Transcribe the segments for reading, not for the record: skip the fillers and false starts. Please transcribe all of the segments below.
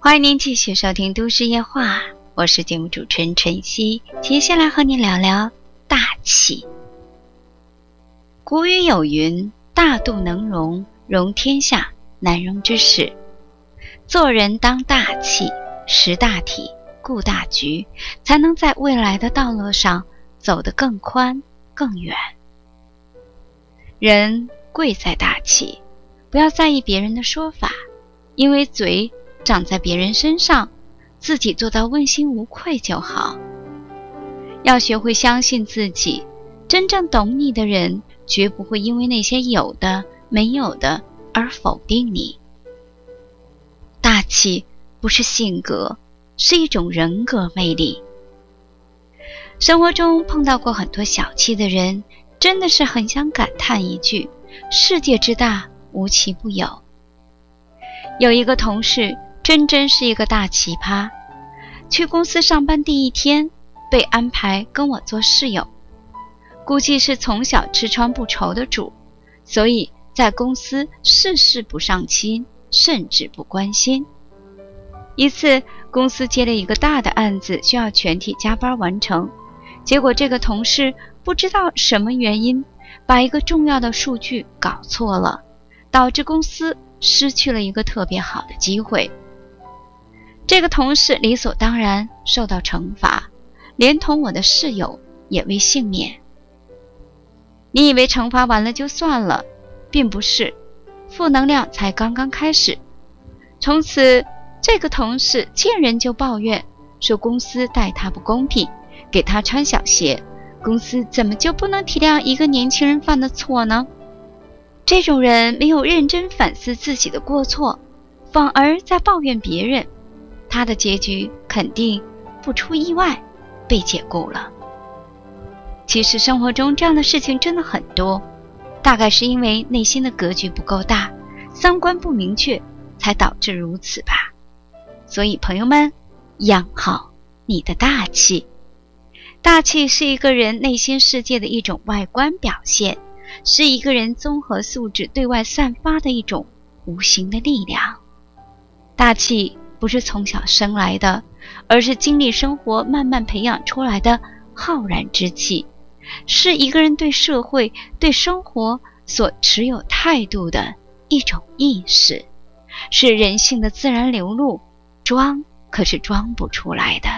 欢迎您继续收听都市夜话，我是节目主持人晨曦，接下来和您聊聊大气。古语有云，大度能容，容天下难容之事。做人当大气，识大体，顾大局，才能在未来的道路上走得更宽更远。人贵在大气，不要在意别人的说法，因为嘴长在别人身上，自己做到问心无愧就好。要学会相信自己，真正懂你的人绝不会因为那些有的没有的而否定你。大气不是性格，是一种人格魅力。生活中碰到过很多小气的人，真的是很想感叹一句，世界之大，无奇不有。有一个同事真是一个大奇葩，去公司上班第一天被安排跟我做室友，估计是从小吃穿不愁的主，所以在公司事事不上心，甚至不关心。一次公司接了一个大的案子，需要全体加班完成，结果这个同事不知道什么原因把一个重要的数据搞错了，导致公司失去了一个特别好的机会。这个同事理所当然受到惩罚，连同我的室友也未幸免。你以为惩罚完了就算了，并不是，负能量才刚刚开始。从此这个同事见人就抱怨，说公司待他不公平，给他穿小鞋，公司怎么就不能体谅一个年轻人犯的错呢？这种人没有认真反思自己的过错，反而在抱怨别人，他的结局肯定不出意外被解雇了。其实生活中这样的事情真的很多，大概是因为内心的格局不够大，三观不明确，才导致如此吧。所以朋友们，养好你的大气。大气是一个人内心世界的一种外观表现，是一个人综合素质对外散发的一种无形的力量。大气不是从小生来的，而是经历生活慢慢培养出来的浩然之气，是一个人对社会对生活所持有态度的一种意识，是人性的自然流露，装可是装不出来的。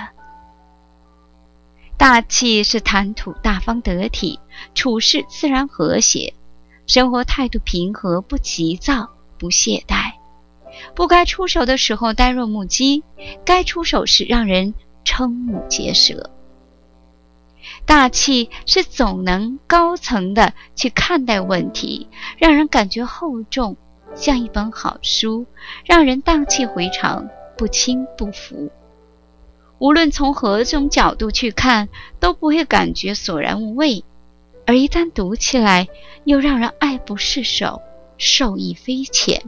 大气是谈吐大方得体，处事自然和谐，生活态度平和，不急躁，不懈怠，不该出手的时候呆若木鸡，该出手时让人瞠目结舌。大气是总能高层的去看待问题，让人感觉厚重，像一本好书，让人荡气回肠，不轻不服。无论从何种角度去看，都不会感觉索然无味，而一旦读起来，又让人爱不释手，受益匪浅。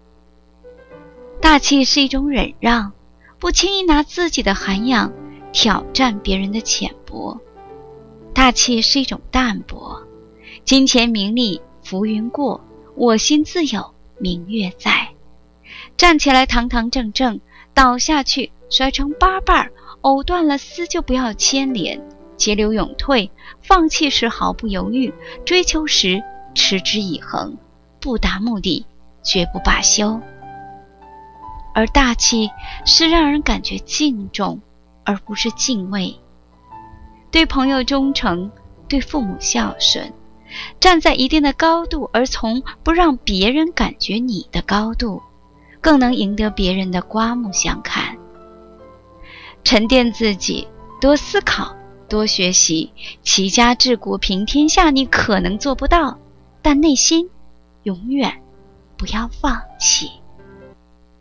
大气是一种忍让，不轻易拿自己的涵养挑战别人的浅薄。大气是一种淡泊，金钱名利浮云过，我心自有明月在。站起来堂堂正正，倒下去摔成八瓣，藕断了丝就不要牵连，急流勇退，放弃时毫不犹豫，追求时持之以恒，不达目的绝不罢休。而大气是让人感觉敬重，而不是敬畏。对朋友忠诚，对父母孝顺，站在一定的高度，而从不让别人感觉你的高度，更能赢得别人的刮目相看。沉淀自己，多思考，多学习，齐家治国平天下你可能做不到，但内心永远不要放弃。